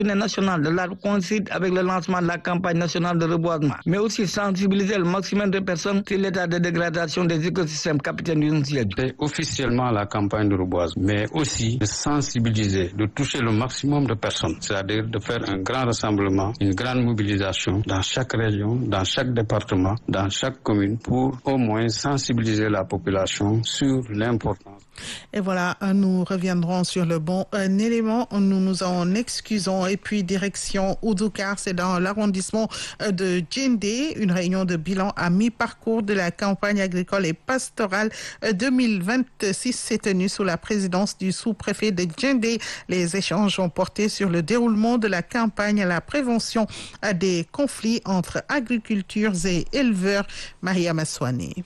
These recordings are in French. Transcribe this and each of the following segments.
nationale de l'arbre coïncide avec le lancement de la campagne nationale de reboisement, mais aussi sensibiliser le maximum de personnes sur l'état de dégradation des écosystèmes capitaines d'une siège. C'est officiellement la campagne de reboisement, mais aussi de sensibiliser, de toucher le maximum de personnes, c'est-à-dire de faire un grand rassemblement, une grande mobilisation dans chaque région, dans chaque département, dans chaque commune, pour au moins sensibiliser la population sur l'importance. Et voilà, nous reviendrons sur le bon élément. Nous nous en excusons. Et puis, direction Oudoukar, c'est dans l'arrondissement de Djendé. Une réunion de bilan à mi-parcours de la campagne agricole et pastorale 2026 s'est tenue sous la présidence du sous-préfet de Djendé. Les échanges ont porté sur le déroulement de la campagne et la prévention des conflits entre agriculteurs et éleveurs. Maria Massoani.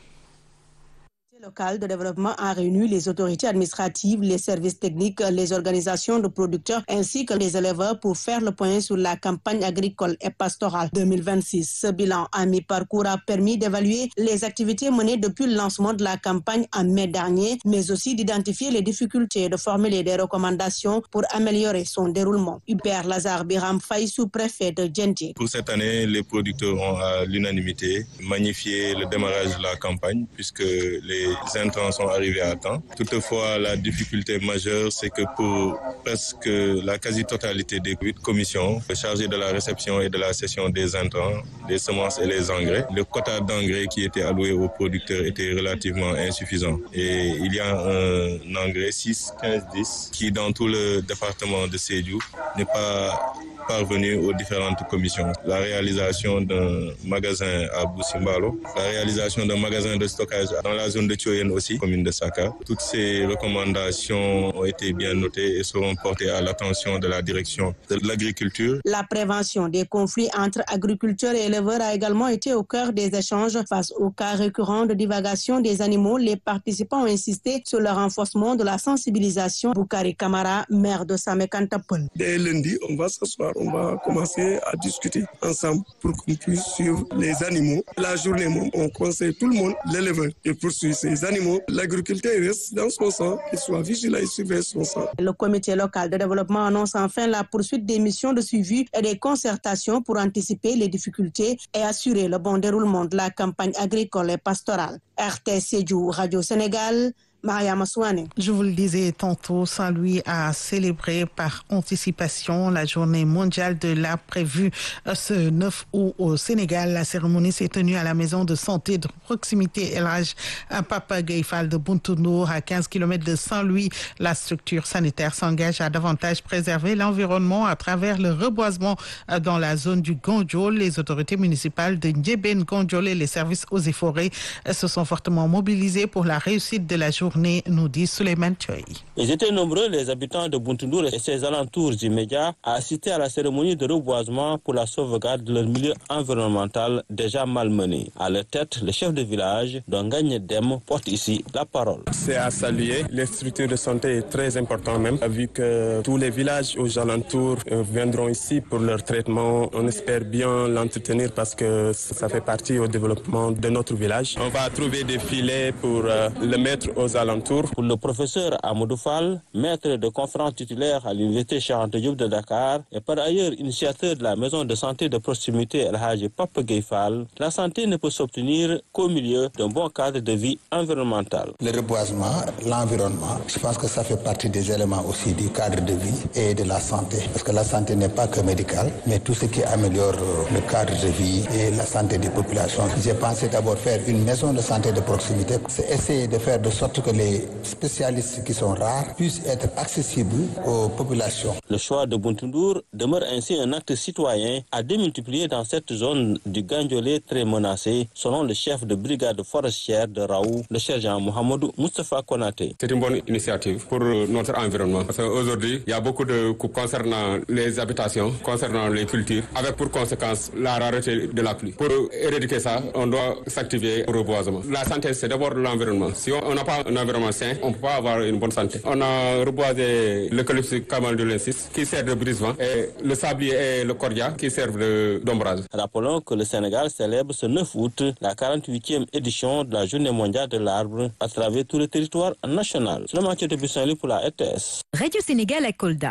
Local de développement a réuni les autorités administratives, les services techniques, les organisations de producteurs ainsi que les éleveurs pour faire le point sur la campagne agricole et pastorale 2026. Ce bilan à mi-parcours a permis d'évaluer les activités menées depuis le lancement de la campagne en mai dernier, mais aussi d'identifier les difficultés et de formuler des recommandations pour améliorer son déroulement. Hubert Lazare Biram Faye, sous-préfet de Djendé. Pour cette année, les producteurs ont à l'unanimité magnifié le démarrage de la campagne puisque les intrants sont arrivés à temps. Toutefois, la difficulté majeure, c'est que pour presque la quasi-totalité des 8 commissions chargées de la réception et de la cession des intrants, des semences et les engrais, le quota d'engrais qui était alloué aux producteurs était relativement insuffisant. Et il y a un engrais 6, 15, 10 qui, dans tout le département de Sédhiou, n'est pas parvenu aux différentes commissions. La réalisation d'un magasin à Boussimbalo, la réalisation d'un magasin de stockage dans la zone de Tchoyen aussi, commune de Saka. Toutes ces recommandations ont été bien notées et seront portées à l'attention de la direction de l'agriculture. La prévention des conflits entre agriculteurs et éleveurs a également été au cœur des échanges face aux cas récurrents de divagation des animaux. Les participants ont insisté sur le renforcement de la sensibilisation. Boukari Kamara, maire de Samekantapol. Dès lundi, on va s'asseoir, on va commencer à discuter ensemble pour qu'on puisse suivre les animaux. La journée, on conseille tout le monde, l'éleveur, de poursuivre ces animaux. L'agriculteur reste dans son sang, qu'il soit vigilant et surveille son sang. Le comité local de développement annonce enfin la poursuite des missions de suivi et des concertations pour anticiper les difficultés et assurer le bon déroulement de la campagne agricole et pastorale. RTS Sédhiou, Radio Sénégal, Maria Massoane. Je vous le disais tantôt, Saint-Louis a célébré par anticipation la journée mondiale de l'arbre prévue ce 9 août au Sénégal. La cérémonie s'est tenue à la maison de santé de proximité El Hadj Papa Gueye Fall de Bountoundour, à 15 km de Saint-Louis. La structure sanitaire s'engage à davantage préserver l'environnement à travers le reboisement dans la zone du Gandiol. Les autorités municipales de Ndiébène, Gandiol et les services eaux et forêts se sont fortement mobilisés pour la réussite de la journée, nous dit Souleymane Thioye. Ils étaient nombreux, les habitants de Bountoundour et ses alentours immédiats, à assister à la cérémonie de reboisement pour la sauvegarde de leur milieu environnemental déjà malmené. À leur tête, le chef de village, Dongagne Dem, porte ici la parole. C'est à saluer. Les structures de santé est très important même, vu que tous les villages aux alentours viendront ici pour leur traitement. On espère bien l'entretenir parce que ça fait partie au développement de notre village. On va trouver des filets pour le mettre aux alentours. Pour le professeur Amadou Fall, maître de conférence titulaire à l'université Cheikh Anta Diop de Dakar et par ailleurs initiateur de la maison de santé de proximité El Hadj Papa Gueye Fall, la santé ne peut s'obtenir qu'au milieu d'un bon cadre de vie environnemental. Le reboisement, l'environnement, je pense que ça fait partie des éléments aussi du cadre de vie et de la santé. Parce que la santé n'est pas que médicale, mais tout ce qui améliore le cadre de vie et la santé des populations. J'ai pensé d'abord faire une maison de santé de proximité. C'est essayer de faire de sorte que les spécialistes qui sont rares puissent être accessibles aux populations. Le choix de Bountoundour demeure ainsi un acte citoyen à démultiplier dans cette zone du Gandiolé très menacée, selon le chef de brigade forestière de Raou, le sergent Mohamedou Moustapha Konaté. C'est une bonne initiative pour notre environnement parce qu'aujourd'hui, il y a beaucoup de coupes concernant les habitations, concernant les cultures, avec pour conséquence la rareté de la pluie. Pour éradiquer ça, on doit s'activer au reboisement. La santé, c'est d'abord l'environnement. Si on n'a pas un environnement sain, on ne peut pas avoir une bonne santé. On a reboisé l'eucalyptus camaldulensis qui sert de brise-vent et le sablier et le cordia qui servent d'ombrage. Rappelons que le Sénégal célèbre ce 9 août la 48e édition de la Journée mondiale de l'arbre à travers tout le territoire national. C'est le Mathieu de Bussanli pour la RTS. Radio Sénégal à Kolda.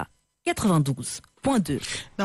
92.2.